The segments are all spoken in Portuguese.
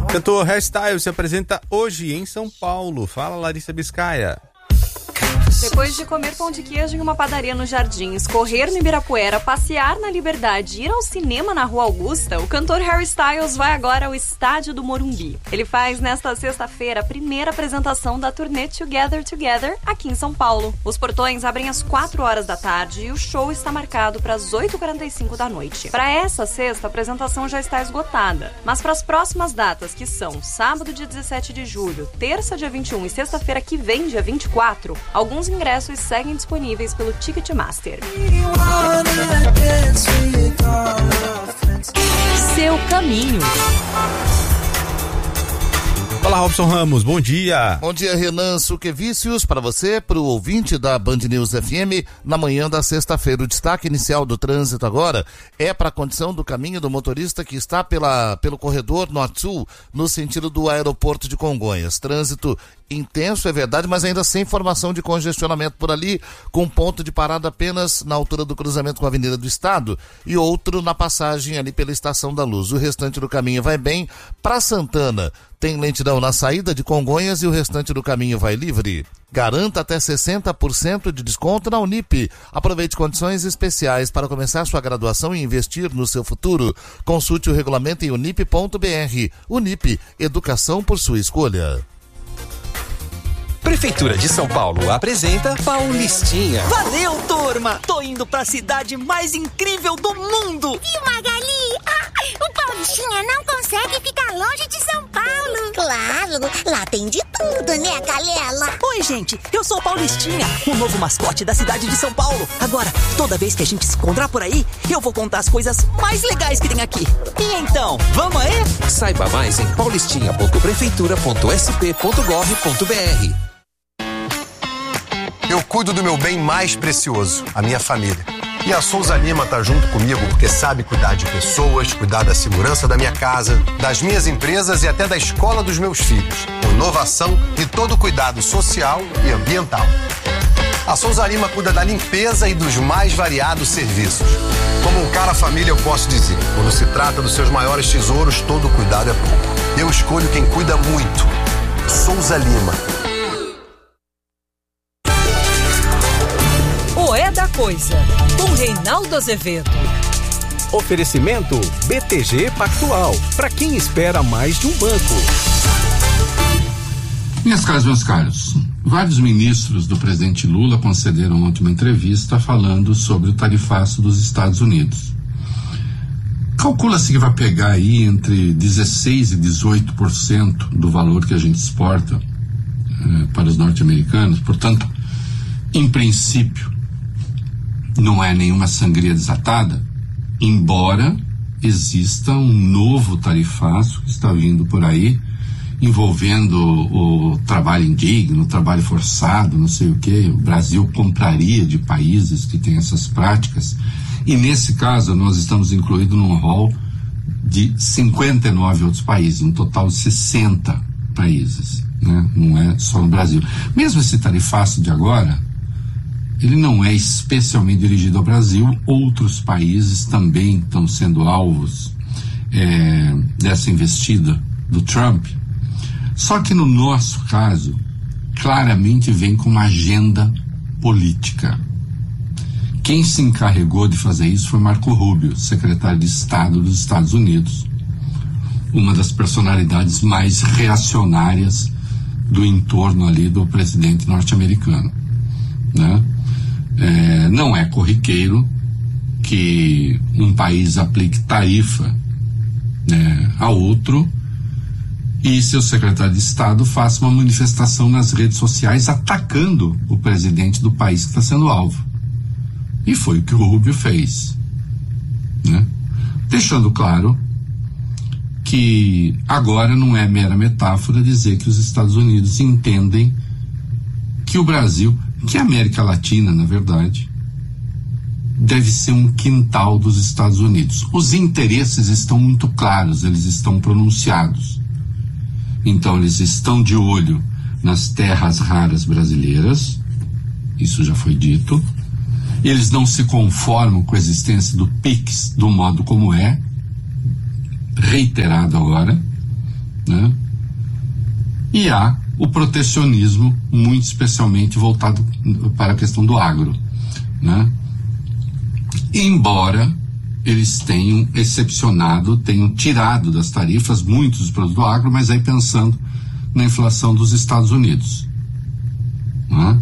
Cantor Hairstyle se apresenta hoje em São Paulo. Fala, Larissa Biscaia. Depois de comer pão de queijo em uma padaria nos Jardins, correr no Ibirapuera, passear na Liberdade e ir ao cinema na Rua Augusta, o cantor Harry Styles vai agora ao estádio do Morumbi. Ele faz nesta sexta-feira a primeira apresentação da turnê Together Together aqui em São Paulo. Os portões abrem às 4 horas da tarde e o show está marcado para as 8h45 da noite. Para essa sexta, a apresentação já está esgotada, mas para as próximas datas, que são sábado, dia 17 de julho, terça, dia 21 e sexta-feira que vem, dia 24, alguns ingressos seguem disponíveis pelo Ticketmaster. Seu caminho. Fala, Robson Ramos, bom dia. Bom dia, Renan Suquevicius, para você, para o ouvinte da Band News FM, na manhã da sexta-feira. O destaque inicial do trânsito agora é para a condição do caminho do motorista que está pelo corredor norte-sul, no sentido do aeroporto de Congonhas. Trânsito intenso, é verdade, mas ainda sem formação de congestionamento por ali, com ponto de parada apenas na altura do cruzamento com a Avenida do Estado e outro na passagem ali pela Estação da Luz. O restante do caminho vai bem. Para Santana, tem lentidão na saída de Congonhas e o restante do caminho vai livre. Garanta até 60% de desconto na Unip. Aproveite condições especiais para começar sua graduação e investir no seu futuro. Consulte o regulamento em unip.br. Unip, educação por sua escolha. Prefeitura de São Paulo apresenta Paulistinha. Valeu, turma! Tô indo pra cidade mais incrível do mundo! E Magali? O Paulistinha não consegue ficar longe de São Paulo! Claro, lá tem de tudo, né, Galela? Oi, gente, eu sou o Paulistinha, o novo mascote da cidade de São Paulo. Agora, toda vez que a gente se encontrar por aí, eu vou contar as coisas mais legais que tem aqui. E então, vamos aí? Saiba mais em paulistinha.prefeitura.sp.gov.br. Eu cuido do meu bem mais precioso, a minha família. E a Souza Lima tá junto comigo porque sabe cuidar de pessoas, cuidar da segurança da minha casa, das minhas empresas e até da escola dos meus filhos. Com inovação e todo cuidado social e ambiental. A Souza Lima cuida da limpeza e dos mais variados serviços. Como um cara família, eu posso dizer, quando se trata dos seus maiores tesouros, todo cuidado é pouco. Eu escolho quem cuida muito. Souza Lima. É da Coisa, com Reinaldo Azevedo. Oferecimento BTG Pactual, para quem espera mais de um banco. Minhas caras, meus caros, vários ministros do presidente Lula concederam ontem uma entrevista falando sobre o tarifaço dos Estados Unidos. Calcula-se que vai pegar aí entre 16% e 18% do valor que a gente exporta para os norte-americanos. Portanto, em princípio, não é nenhuma sangria desatada, embora exista um novo tarifaço que está vindo por aí, envolvendo o trabalho indigno, o trabalho forçado, não sei o que. O Brasil compraria de países que têm essas práticas, e nesse caso nós estamos incluídos num rol de 59 outros países, um total de 60 países, né? Não é só no Brasil. Mesmo esse tarifaço de agora, ele não é especialmente dirigido ao Brasil. Outros países também estão sendo alvos dessa investida do Trump. Só que no nosso caso, claramente vem com uma agenda política. Quem se encarregou de fazer isso foi Marco Rubio, secretário de Estado dos Estados Unidos, uma das personalidades mais reacionárias do entorno ali do presidente norte-americano, né? Não é corriqueiro que um país aplique tarifa, né, a outro, e seu secretário de Estado faça uma manifestação nas redes sociais atacando o presidente do país que está sendo alvo. E foi o que o Rubio fez, né? Deixando claro que agora não é mera metáfora dizer que os Estados Unidos entendem que o Brasil, que a América Latina, na verdade, deve ser um quintal dos Estados Unidos. Os interesses estão muito claros, eles estão pronunciados. Então eles estão de olho nas terras raras brasileiras, isso já foi dito. Eles não se conformam com a existência do PIX do modo como é, reiterado agora, né? E há o protecionismo, muito especialmente voltado para a questão do agro, né? Embora eles tenham excepcionado, tenham tirado das tarifas muitos dos produtos do agro, mas aí pensando na inflação dos Estados Unidos, né?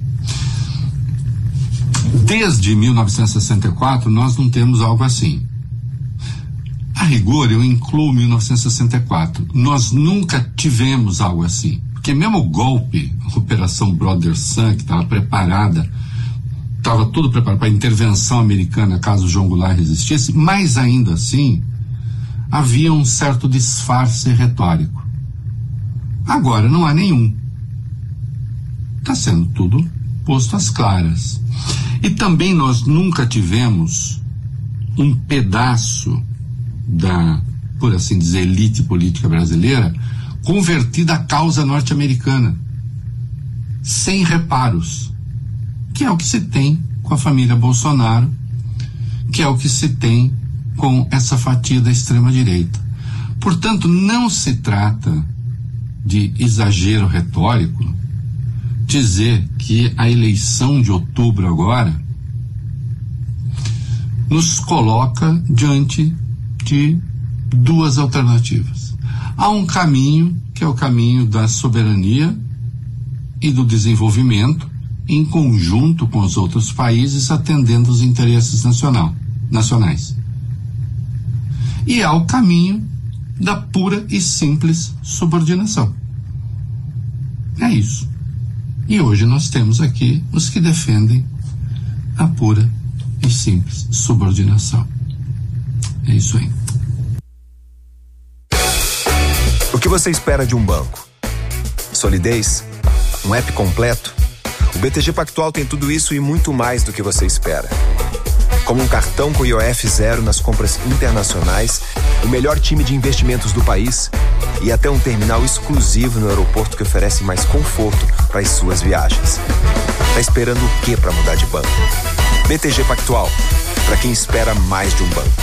Desde 1964 nós não temos algo assim. A rigor eu incluo 1964. Nós nunca tivemos algo assim. Porque mesmo o golpe, a Operação Brother Sun, que estava preparada, estava tudo preparado para a intervenção americana caso João Goulart resistisse, mas ainda assim havia um certo disfarce retórico. Agora não há nenhum. Está sendo tudo posto às claras. E também nós nunca tivemos um pedaço da, por assim dizer, elite política brasileira convertida à causa norte-americana, sem reparos, que é o que se tem com a família Bolsonaro, que é o que se tem com essa fatia da extrema-direita. Portanto, não se trata de exagero retórico dizer que a eleição de outubro agora nos coloca diante de duas alternativas. Há um caminho, que é o caminho da soberania e do desenvolvimento, em conjunto com os outros países, atendendo os interesses nacionais. E há o caminho da pura e simples subordinação. É isso. E hoje nós temos aqui os que defendem a pura e simples subordinação. É isso aí. O que você espera de um banco? Solidez? Um app completo? O BTG Pactual tem tudo isso e muito mais do que você espera. Como um cartão com IOF zero nas compras internacionais, o melhor time de investimentos do país e até um terminal exclusivo no aeroporto que oferece mais conforto para as suas viagens. Tá esperando o que para mudar de banco? BTG Pactual, para quem espera mais de um banco.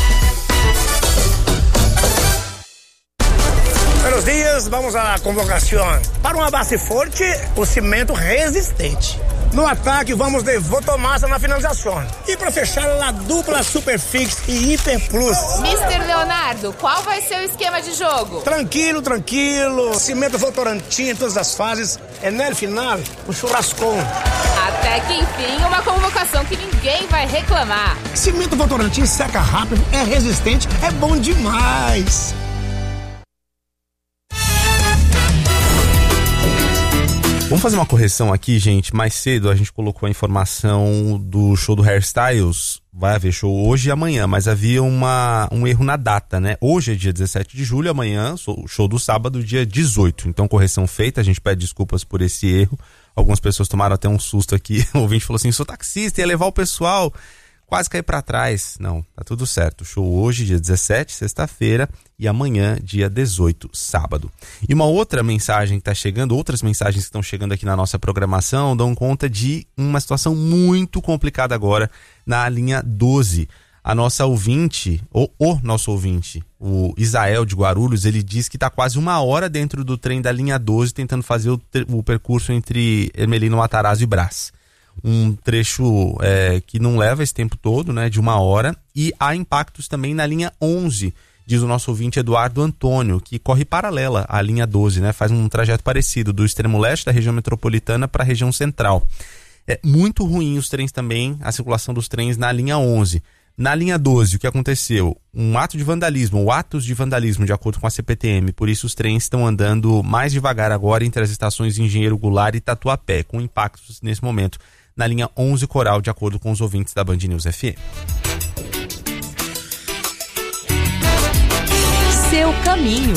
Buenos dias, vamos à convocação. Para uma base forte, o cimento resistente. No ataque, vamos de Votomassa na finalização. E para fechar, a dupla Superfix e Hiper Plus. Mr. Leonardo, qual vai ser o esquema de jogo? Tranquilo. Cimento Votorantim em todas as fases. É no final, o churrascão. Até que enfim, uma convocação que ninguém vai reclamar. Cimento Votorantim seca rápido, é resistente, é bom demais. Vamos fazer uma correção aqui, gente. Mais cedo a gente colocou a informação do show do Hairstyles. Vai haver show hoje e amanhã, mas havia um erro na data, né? Hoje é dia 17 de julho, amanhã o show do sábado, dia 18. Então, correção feita, a gente pede desculpas por esse erro. Algumas pessoas tomaram até um susto aqui. O ouvinte falou assim, sou taxista, ia levar o pessoal. Quase caí pra trás. Não, tá tudo certo. Show hoje, dia 17, sexta-feira, e amanhã, dia 18, sábado. E uma outra mensagem que tá chegando, outras mensagens que estão chegando aqui na nossa programação, dão conta de uma situação muito complicada agora na linha 12. A nossa ouvinte, o nosso ouvinte, o Isael de Guarulhos, ele diz que tá quase 1 hora dentro do trem da linha 12, tentando fazer o percurso entre Ermelino, Matarazzo e Brás. Um trecho que não leva esse tempo todo, né, de 1 hora, e há impactos também na linha 11, diz o nosso ouvinte Eduardo Antônio, que corre paralela à linha 12, né, faz um trajeto parecido do extremo leste da região metropolitana para a região central. É muito ruim os trens também, a circulação dos trens na linha 11. Na linha 12, o que aconteceu? Um ato de vandalismo, ou atos de vandalismo, de acordo com a CPTM, por isso os trens estão andando mais devagar agora entre as estações Engenheiro Goulart e Tatuapé, com impactos nesse momento na linha 11 Coral, de acordo com os ouvintes da Band News FM. Seu caminho.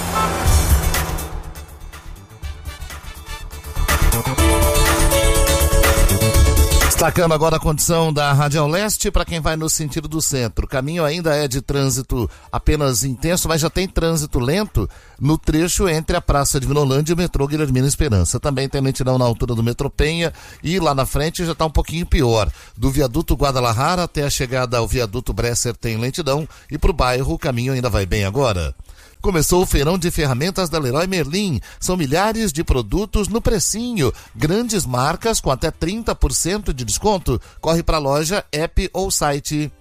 Destacando agora a condição da Radial Leste para quem vai no sentido do centro. O caminho ainda é de trânsito apenas intenso, mas já tem trânsito lento no trecho entre a Praça de Vinolândia e o metrô Guilhermina Esperança. Também tem lentidão na altura do metrô Penha e lá na frente já está um pouquinho pior. Do viaduto Guadalajara até a chegada ao viaduto Bresser tem lentidão e para o bairro o caminho ainda vai bem agora. Começou o feirão de ferramentas da Leroy Merlin. São milhares de produtos no precinho. Grandes marcas com até 30% de desconto. Corre para a loja, app ou site.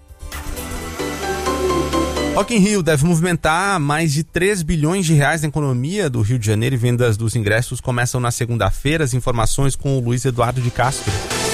Rock in Rio deve movimentar mais de 3 bilhões de reais na economia do Rio de Janeiro e vendas dos ingressos começam na segunda-feira. As informações com o Luiz Eduardo de Castro.